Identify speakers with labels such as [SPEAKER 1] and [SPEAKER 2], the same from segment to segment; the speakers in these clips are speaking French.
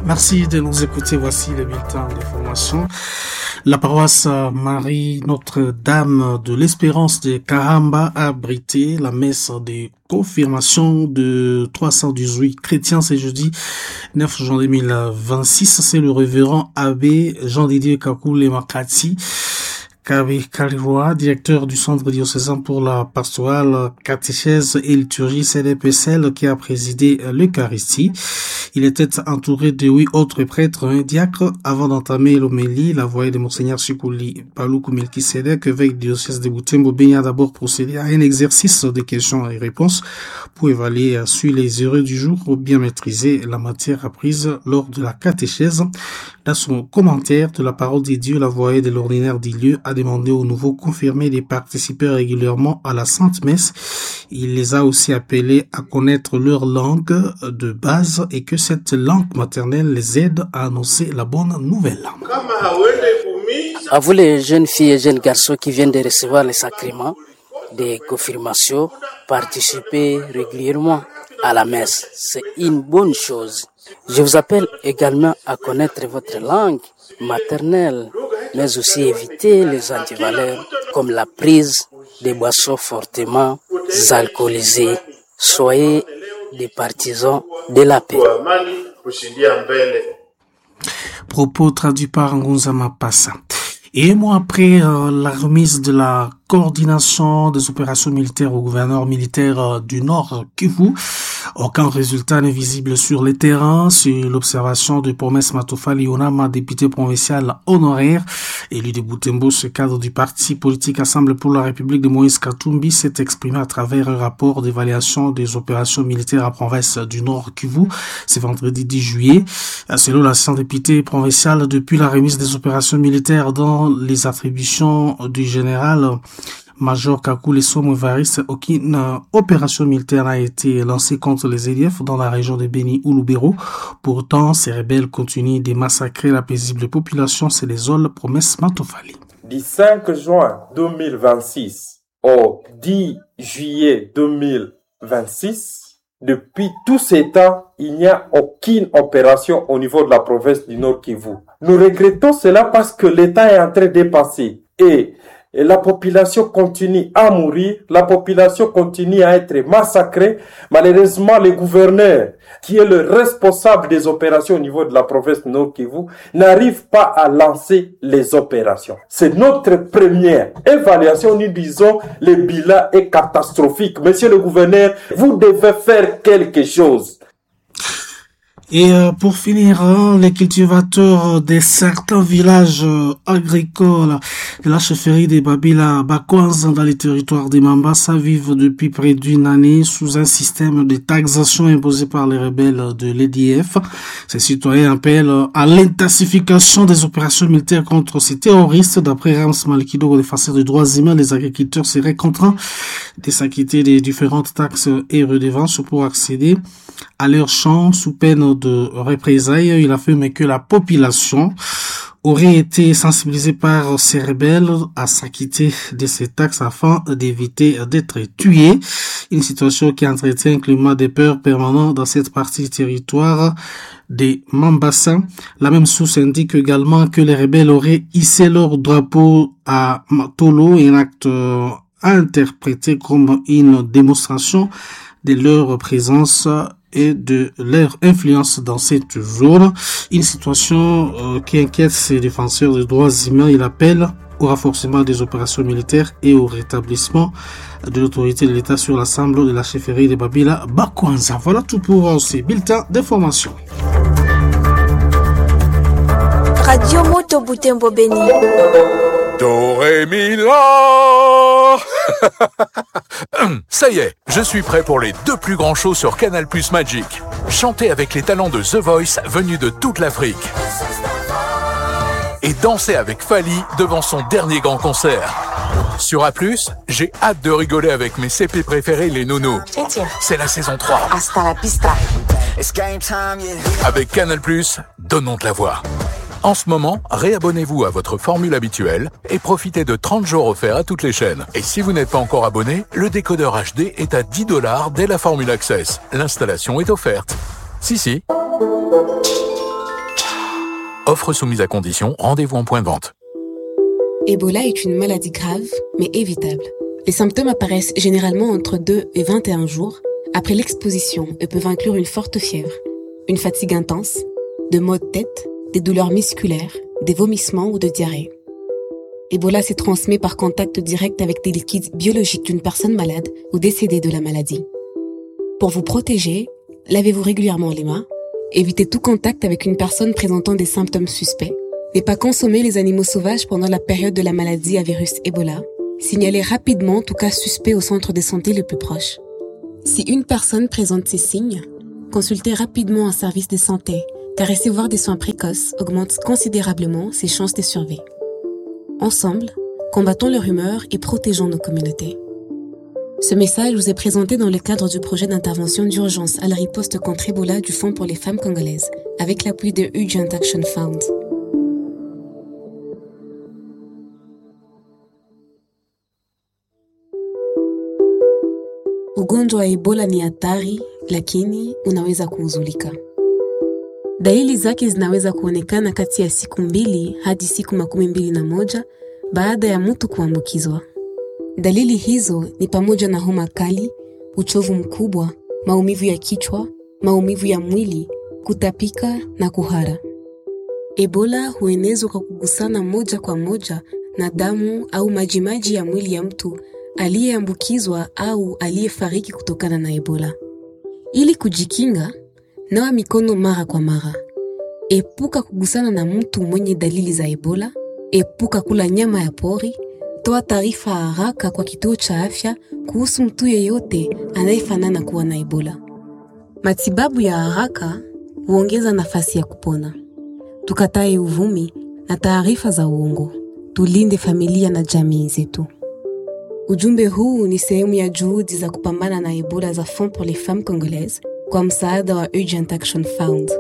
[SPEAKER 1] Merci de nous écouter. Voici le bulletin d'information. La paroisse Marie Notre-Dame de l'Espérance de Karamba a abrité la messe de confirmation de 318 chrétiens. C'est jeudi 9 juin 2026. C'est le révérend abbé Jean-Didier Kakoule Makati Kaliroa, directeur du Centre diocésain pour la pastorale, catéchèse et liturgie CDPCL, qui a présidé l'Eucharistie. Il était entouré de 8 autres prêtres, un diacre, avant d'entamer l'homélie. La voix de Monseigneur Sikouli Paloukou Melkisedek, évêque du diocèse de Butembo, a d'abord procédé à un exercice de questions et réponses pour évaluer sur les heureux du jour ou bien maîtriser la matière apprise lors de la catéchèse. Dans son commentaire de la parole de Dieu, la voix de l'ordinaire du lieu a demandé aux nouveaux confirmés de participer régulièrement à la Sainte Messe. Il les a aussi appelés à connaître leur langue de base et que cette langue maternelle les aide à annoncer la bonne nouvelle.
[SPEAKER 2] À vous les jeunes filles et jeunes garçons qui viennent de recevoir les sacrements des confirmations, participez régulièrement à la messe. C'est une bonne chose. Je vous appelle également à connaître votre langue maternelle, mais aussi éviter les antivaleurs comme la prise des boissons fortement alcoolisées. Soyez des partisans de la paix.
[SPEAKER 1] Propos traduits par Ngunza Mapassa. Et un mois après la remise de la coordination des opérations militaires au gouverneur militaire du Nord Kivu, aucun résultat n'est visible sur le terrain. Sur l'observation de Promesse Matofali Onama, député provincial honoraire, élu de Butembo, ce cadre du parti politique Assemblée pour la République de Moïse Katumbi s'est exprimé à travers un rapport d'évaluation des opérations militaires à province du Nord Kivu. C'est vendredi 10 juillet. Selon l'ancien député provincial, depuis la remise des opérations militaires dans les attributions du général Major Kakule Somo Evariste, aucune opération militaire n'a été lancée contre les EDF dans la région de Beni ou Lubero. Pourtant, ces rebelles continuent de massacrer la paisible population. C'est les zones Promesse Matofali.
[SPEAKER 3] Du 5 juin 2026 au 10 juillet 2026, depuis tous ces temps, il n'y a aucune opération au niveau de la province du Nord Kivu. Nous regrettons cela parce que l'État est en train de passer et la population continue à mourir, la population continue à être massacrée. Malheureusement, le gouverneur, qui est le responsable des opérations au niveau de la province du Nord Kivu, n'arrive pas à lancer les opérations. C'est notre première évaluation. Nous disons, le bilan est catastrophique. Monsieur le gouverneur, vous devez faire quelque chose.
[SPEAKER 1] Et pour finir, les cultivateurs de certains villages agricoles de la chefferie de Babila Bakwanza dans les territoires de Mambasa vivent depuis près d'une année sous un système de taxation imposé par les rebelles de l'EDF. Ces citoyens appellent à l'intensification des opérations militaires contre ces terroristes. D'après Rams Malikido, défenseur des droits humains, les agriculteurs seraient contraints de s'acquitter des différentes taxes et redevances pour accéder à leurs champs sous peine de représailles. Il affirme que la population aurait été sensibilisée par ces rebelles à s'acquitter de ces taxes afin d'éviter d'être tués. Une situation qui entretient un climat de peur permanent dans cette partie du territoire des Mambasa. La même source indique également que les rebelles auraient hissé leur drapeau à Matolo, un acte interprété comme une démonstration de leur présence et de leur influence dans cette zone. Une situation qui inquiète ces défenseurs des droits humains. Il appelle au renforcement des opérations militaires et au rétablissement de l'autorité de l'État sur l'ensemble de la chefferie de Babila Bakwanza. Voilà tout pour ces bulletins d'information.
[SPEAKER 4] Radio Moto Butembo Beni.
[SPEAKER 5] Doré-mi-la. Ça y est, je suis prêt pour les 2 plus grands shows sur Canal+ Magic. Chantez avec les talents de The Voice venus de toute l'Afrique. Et dansez avec Fali devant son dernier grand concert. Sur A+, j'ai hâte de rigoler avec mes CP préférés, les nounous. C'est la saison 3.
[SPEAKER 4] Hasta la pista.
[SPEAKER 5] Avec Canal+, donnons de la voix. En ce moment, réabonnez-vous à votre formule habituelle et profitez de 30 jours offerts à toutes les chaînes. Et si vous n'êtes pas encore abonné, le décodeur HD est à $10 dès la formule Access. L'installation est offerte. Si. Offre soumise à condition, rendez-vous en point de vente.
[SPEAKER 6] Ebola est une maladie grave, mais évitable. Les symptômes apparaissent généralement entre 2 et 21 jours après l'exposition et peuvent inclure une forte fièvre, une fatigue intense, de maux de tête, des douleurs musculaires, des vomissements ou de diarrhée. Ebola se transmet par contact direct avec des liquides biologiques d'une personne malade ou décédée de la maladie. Pour vous protéger, lavez-vous régulièrement les mains, évitez tout contact avec une personne présentant des symptômes suspects, ne pas consommer les animaux sauvages pendant la période de la maladie à virus Ebola, signalez rapidement tout cas suspect au centre de santé le plus proche. Si une personne présente ces signes, consultez rapidement un service de santé, car recevoir des soins précoces augmente considérablement ses chances de survie. Ensemble, combattons leur humeur et protégeons nos communautés. Ce message vous est présenté dans le cadre du projet d'intervention d'urgence à la riposte contre Ebola du Fonds pour les femmes congolaises, avec l'appui de Urgent Action Fund. Ugonjwa wa Ebola ni hatari, lakini unaweza kuuzulika. Dalili zake zinaweza kuonekana kati ya siku 2 hadi siku 21 baada ya mtu kuambukizwa. Dalili hizo ni pamoja na homa kali, uchovu mkubwa, maumivu ya kichwa, maumivu ya mwili, kutapika na kuhara. Ebola huenezwa kwa kugusana moja kwa moja na damu au majimaji ya mwili ya mtu aliyeambukizwa au aliyefariki kutokana na Ebola. Ili kujikinga, nawa mikono mara kwa mara. Epuka kugusana na mtu mwenye dalili za Ebola, epuka kula nyama ya pori, toa taarifa haraka kwa kituo cha afya kuhusu mtu yeyote anayefanana kuwa na Ebola. Matibabu ya haraka huongeza nafasi ya kupona. Tukatae uvumi na taarifa za uongo. Tulinde familia na jamii zetu. Ujumbe huu ni sehemu ya juhudi za kupambana na Ebola za Fonds pour les femmes congolaises kwa msaada wa Urgent Action Fund.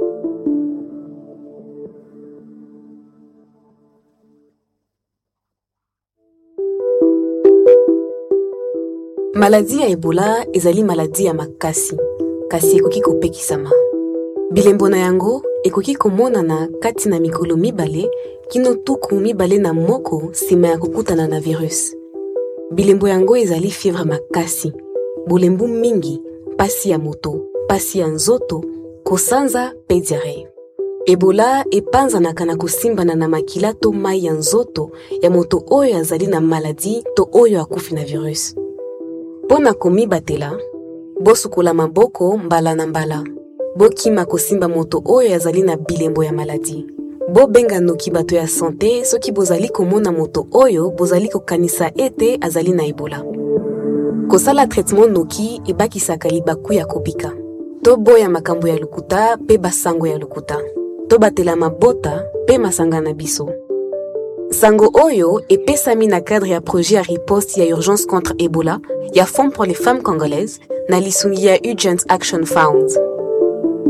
[SPEAKER 6] Maladi ya Ebola ezali maladi ya makasi. Kasi ekoki kopekisama. Bilembo na yango ekoki komonana kati na mikolo 2 kino tuku 2 na moko sima ya kokutana na virus. Bilembo yango ezali fièvre makasi, bulembu mingi, pasi ya moto, pasi ya nzoto, kosanza pe diarrhée. Ebola epanzanaka na kosimbana na makila to mai ya nzoto ya moto oyo azali na maladi to oyo akufi na virus. Pona komibatela, bosukola maboko mbala na mbala. Bokima kosimba moto oyo azali na bilembo ya maladi. Bobenga noki bato ya santé soki bozali komona moto oyo bozali kokanisa ete azali na Ebola. Kosala traitement noki ebakisaka libaku ya kobika. To boya makambo ya lukuta pe basango ya lukuta. To batela mabota pe masanga na biso. Sango oyo epesami na cadre ya projet ya riposte ya urgence contre Ebola ya Fonds pour les femmes congolaises na lisungi ya Urgent Action Fund.